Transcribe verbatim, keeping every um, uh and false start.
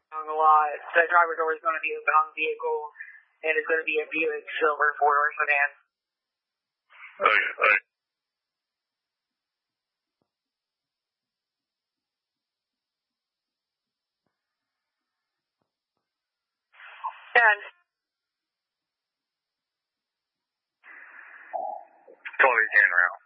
on the lot. The driver's door is going to be a bound vehicle, and it's going to be a Buick Silver four-door sedan. Okay, okay. And Totally ten round.